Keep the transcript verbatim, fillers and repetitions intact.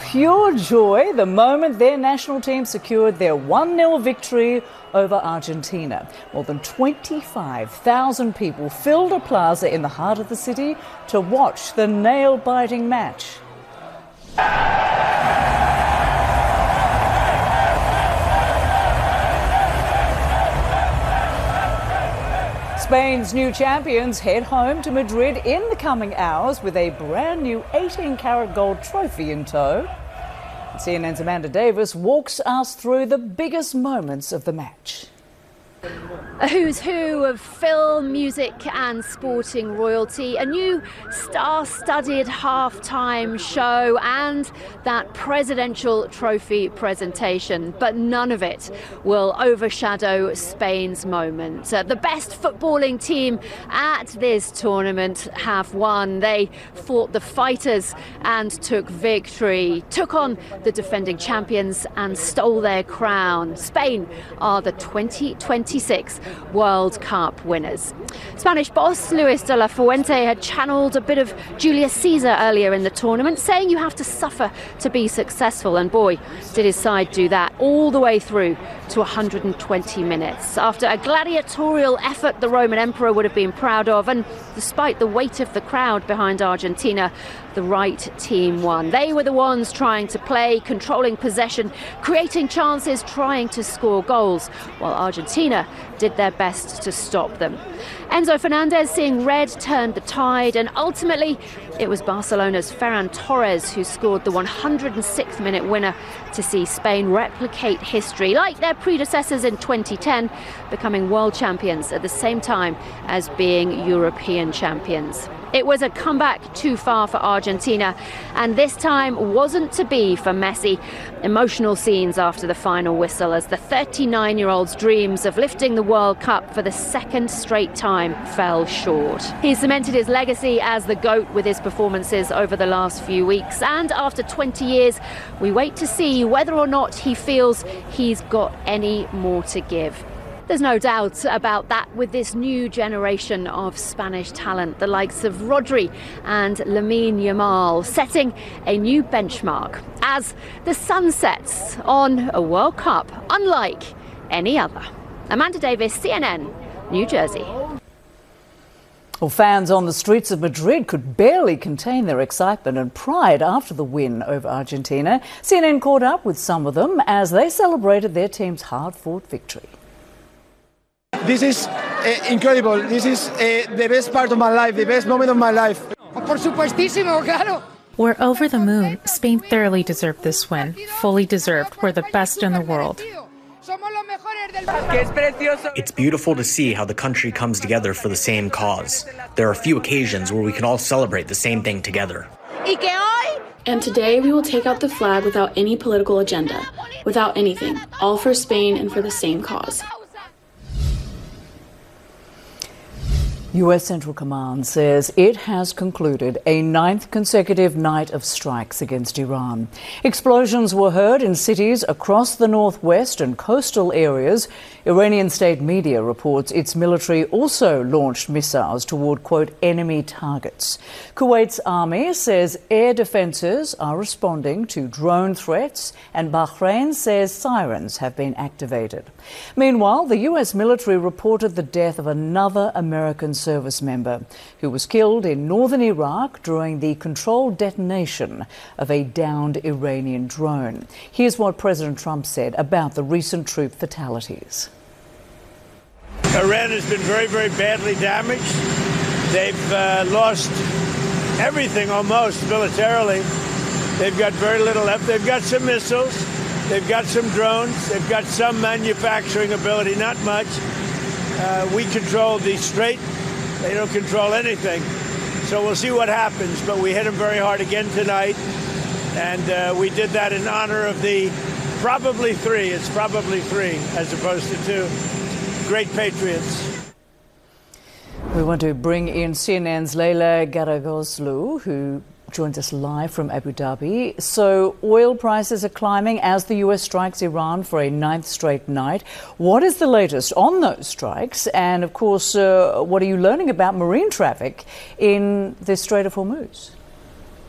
pure joy the moment their national team secured their one nil victory over Argentina. More than twenty-five thousand people filled a plaza in the heart of the city to watch the nail-biting match. Spain's new champions head home to Madrid in the coming hours with a brand new eighteen carat gold trophy in tow. C N N's Amanda Davis walks us through the biggest moments of the match. A who's who of film, music and sporting royalty, a new star-studded half-time show and that presidential trophy presentation. But none of it will overshadow Spain's moment. Uh, the best footballing team at this tournament have won. They fought the fighters and took victory, took on the defending champions and stole their crown. Spain are the twenty twenty-six World Cup winners. Spanish boss Luis de la Fuente had channeled a bit of Julius Caesar earlier in the tournament, saying you have to suffer to be successful, and boy, did his side do that all the way through to one hundred twenty minutes. After a gladiatorial effort the Roman Emperor would have been proud of, and despite the weight of the crowd behind Argentina, the right team won. They were the ones trying to play, controlling possession, creating chances, trying to score goals, while Argentina did their best to stop them. Enzo Fernandez, seeing red, turned the tide, and ultimately it was Barcelona's Ferran Torres who scored the one hundred sixth minute winner to see Spain replicate history, like their predecessors in twenty ten, becoming world champions at the same time as being European champions. It was a comeback too far for Argentina, and this time wasn't to be for Messi. Emotional scenes after the final whistle as the thirty-nine-year-old's dreams of lifting the World Cup for the second straight time fell short. He cemented his legacy as the GOAT with his performances over the last few weeks, and after twenty years, we wait to see whether or not he feels he's got any more to give. There's no doubt about that with this new generation of Spanish talent, the likes of Rodri and Lamine Yamal, setting a new benchmark as the sun sets on a World Cup unlike any other. Amanda Davis, C N N, New Jersey. Well, fans on the streets of Madrid could barely contain their excitement and pride after the win over Argentina. C N N caught up with some of them as they celebrated their team's hard-fought victory. This is uh, incredible. This is uh, the best part of my life, the best moment of my life. Por supuestísimo, claro. We're over the moon. Spain thoroughly deserved this win. Fully deserved. We're the best in the world. It's beautiful to see how the country comes together for the same cause. There are a few occasions where we can all celebrate the same thing together. And today we will take out the flag without any political agenda, without anything, all for Spain and for the same cause. U S Central Command says it has concluded a ninth consecutive night of strikes against Iran. Explosions were heard in cities across the northwest and coastal areas. Iranian state media reports its military also launched missiles toward, quote, enemy targets. Kuwait's army says air defences are responding to drone threats, and Bahrain says sirens have been activated. Meanwhile, the U S military reported the death of another American service member who was killed in northern Iraq during the controlled detonation of a downed Iranian drone. Here's what President Trump said about the recent troop fatalities. Iran has been very, very badly damaged. They've uh, lost everything almost militarily. They've got very little left. They've got some missiles. They've got some drones. They've got some manufacturing ability, not much. Uh, we control the Strait. They don't control anything. So we'll see what happens. But we hit them very hard again tonight. And uh, we did that in honor of the probably three. It's probably three as opposed to two. Great patriots. We want to bring in C N N's Leila Garagoslu, who joins us live from Abu Dhabi. So oil prices are climbing as the U S strikes Iran for a ninth straight night. What is the latest on those strikes? And of course, uh, what are you learning about marine traffic in the Strait of Hormuz?